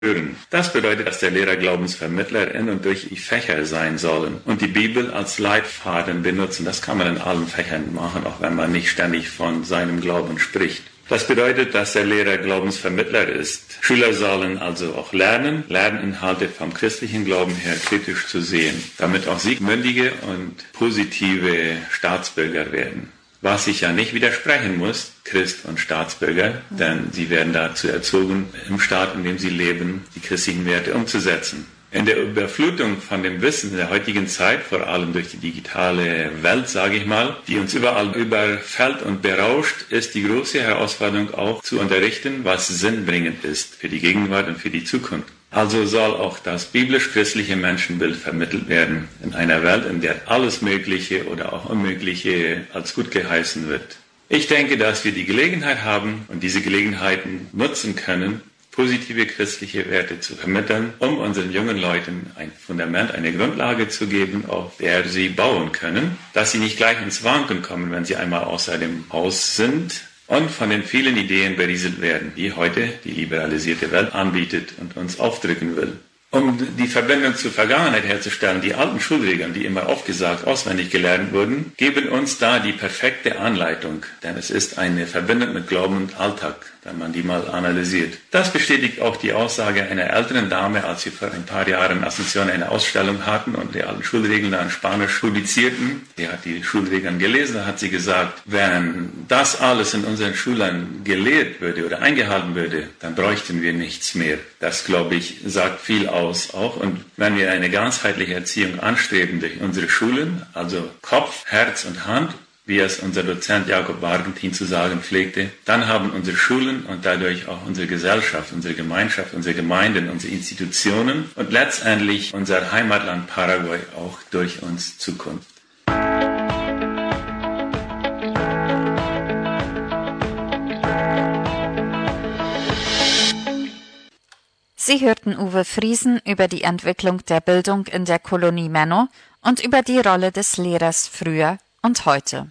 hören. Das bedeutet, dass der Lehrer Glaubensvermittler in und durch die Fächer sein sollen und die Bibel als Leitfaden benutzen. Das kann man in allen Fächern machen, auch wenn man nicht ständig von seinem Glauben spricht. Das bedeutet, dass der Lehrer Glaubensvermittler ist. Schüler sollen also auch Lerninhalte vom christlichen Glauben her kritisch zu sehen, damit auch sie mündige und positive Staatsbürger werden. Was sich ja nicht widersprechen muss, Christ und Staatsbürger, denn sie werden dazu erzogen, im Staat, in dem sie leben, die christlichen Werte umzusetzen. In der Überflutung von dem Wissen in der heutigen Zeit, vor allem durch die digitale Welt, sage ich mal, die uns überall überfällt und berauscht, ist die große Herausforderung auch zu unterrichten, was sinnbringend ist für die Gegenwart und für die Zukunft. Also soll auch das biblisch-christliche Menschenbild vermittelt werden in einer Welt, in der alles Mögliche oder auch Unmögliche als gut geheißen wird. Ich denke, dass wir die Gelegenheit haben und diese Gelegenheiten nutzen können, positive christliche Werte zu vermitteln, um unseren jungen Leuten ein Fundament, eine Grundlage zu geben, auf der sie bauen können, dass sie nicht gleich ins Wanken kommen, wenn sie einmal außer dem Haus sind und von den vielen Ideen berieselt werden, die heute die liberalisierte Welt anbietet und uns aufdrücken will. Um die Verbindung zur Vergangenheit herzustellen, die alten Schulregeln, die immer aufgesagt, auswendig gelernt wurden, geben uns da die perfekte Anleitung, denn es ist eine Verbindung mit Glauben und Alltag, wenn man die mal analysiert. Das bestätigt auch die Aussage einer älteren Dame, als wir vor ein paar Jahren in Asunción eine Ausstellung hatten und die alten Schulregeln da in Spanisch publizierten. Sie hat die Schulregeln gelesen, da hat sie gesagt, wenn das alles in unseren Schulen gelehrt würde oder eingehalten würde, dann bräuchten wir nichts mehr. Das, glaube ich, sagt viel aus auch. Und wenn wir eine ganzheitliche Erziehung anstreben durch unsere Schulen, also Kopf, Herz und Hand, wie es unser Dozent Jakob Bargentin zu sagen pflegte, dann haben unsere Schulen und dadurch auch unsere Gesellschaft, unsere Gemeinschaft, unsere Gemeinden, unsere Institutionen und letztendlich unser Heimatland Paraguay auch durch uns Zukunft. Sie hörten Uwe Friesen über die Entwicklung der Bildung in der Kolonie Menno und über die Rolle des Lehrers früher und heute.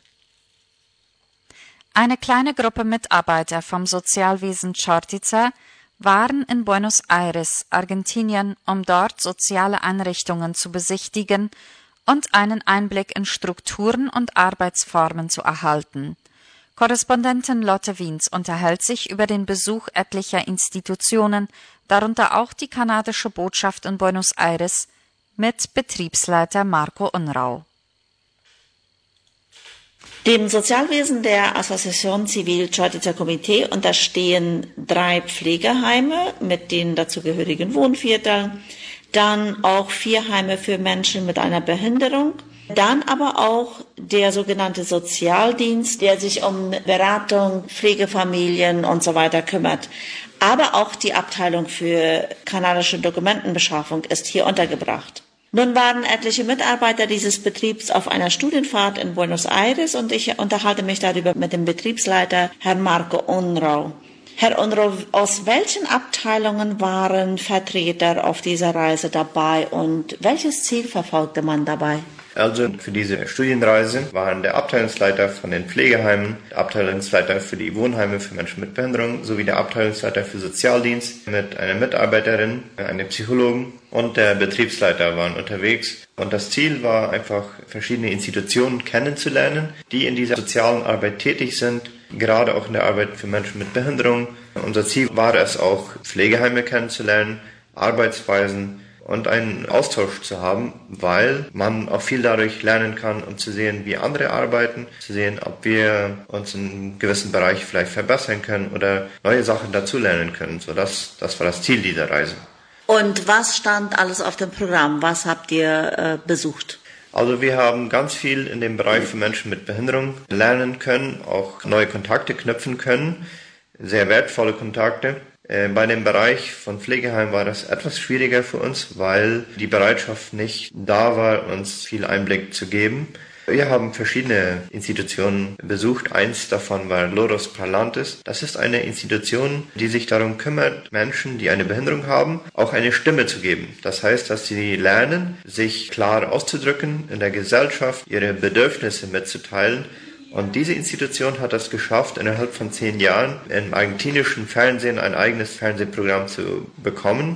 Eine kleine Gruppe Mitarbeiter vom Sozialwesen Chortitza waren in Buenos Aires, Argentinien, um dort soziale Einrichtungen zu besichtigen und einen Einblick in Strukturen und Arbeitsformen zu erhalten. Korrespondentin Lotte Wiens unterhält sich über den Besuch etlicher Institutionen, darunter auch die kanadische Botschaft in Buenos Aires, mit Betriebsleiter Marco Unrau. Dem Sozialwesen der Asociación Civil Chortitza Comité unterstehen 3 Pflegeheime mit den dazugehörigen Wohnvierteln, dann auch 4 Heime für Menschen mit einer Behinderung, dann aber auch der sogenannte Sozialdienst, der sich um Beratung, Pflegefamilien und so weiter kümmert. Aber auch die Abteilung für kanadische Dokumentenbeschaffung ist hier untergebracht. Nun waren etliche Mitarbeiter dieses Betriebs auf einer Studienfahrt in Buenos Aires und ich unterhalte mich darüber mit dem Betriebsleiter, Herrn Marco Unrau. Herr Unrau, aus welchen Abteilungen waren Vertreter auf dieser Reise dabei und welches Ziel verfolgte man dabei? Also für diese Studienreise waren der Abteilungsleiter von den Pflegeheimen, der Abteilungsleiter für die Wohnheime für Menschen mit Behinderung sowie der Abteilungsleiter für Sozialdienst mit einer Mitarbeiterin, einem Psychologen und der Betriebsleiter waren unterwegs. Und das Ziel war einfach, verschiedene Institutionen kennenzulernen, die in dieser sozialen Arbeit tätig sind, gerade auch in der Arbeit für Menschen mit Behinderung. Unser Ziel war es auch, Pflegeheime kennenzulernen, Arbeitsweisen und einen Austausch zu haben, weil man auch viel dadurch lernen kann, um zu sehen, wie andere arbeiten, zu sehen, ob wir uns in einem gewissen Bereich vielleicht verbessern können oder neue Sachen dazulernen können. So das war das Ziel dieser Reise. Und was stand alles auf dem Programm? Was habt ihr besucht? Also wir haben ganz viel in dem Bereich für Menschen mit Behinderung lernen können, auch neue Kontakte knüpfen können, sehr wertvolle Kontakte. Bei dem Bereich von Pflegeheim war das etwas schwieriger für uns, weil die Bereitschaft nicht da war, uns viel Einblick zu geben. Wir haben verschiedene Institutionen besucht. Eins davon war Loros Parlantes. Das ist eine Institution, die sich darum kümmert, Menschen, die eine Behinderung haben, auch eine Stimme zu geben. Das heißt, dass sie lernen, sich klar auszudrücken in der Gesellschaft, ihre Bedürfnisse mitzuteilen. Und diese Institution hat es geschafft, innerhalb von 10 Jahren im argentinischen Fernsehen ein eigenes Fernsehprogramm zu bekommen.